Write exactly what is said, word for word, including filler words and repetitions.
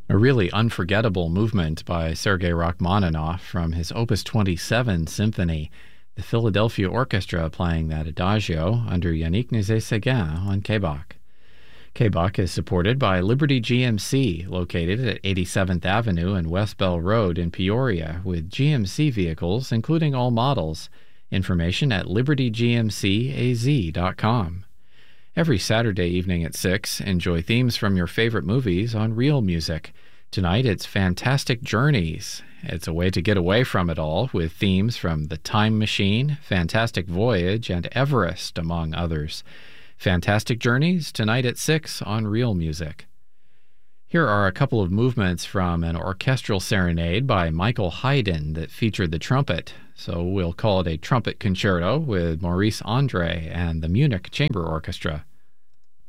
A really unforgettable movement by Sergei Rachmaninoff from his Opus twenty-seven Symphony, the Philadelphia Orchestra playing that Adagio under Yannick Nézet-Séguin on K B A C. K B A C is supported by Liberty G M C, located at eighty-seventh Avenue and West Bell Road in Peoria, with G M C vehicles, including all models. Information at liberty g m c a z dot com. Every Saturday evening at six, enjoy themes from your favorite movies on Real Music. Tonight it's Fantastic Journeys. It's a way to get away from it all, with themes from The Time Machine, Fantastic Voyage, and Everest, among others. Fantastic Journeys, tonight at six on Real Music. Here are a couple of movements from an orchestral serenade by Michael Haydn that featured the trumpet, so we'll call it a trumpet concerto with Maurice Andre and the Munich Chamber Orchestra.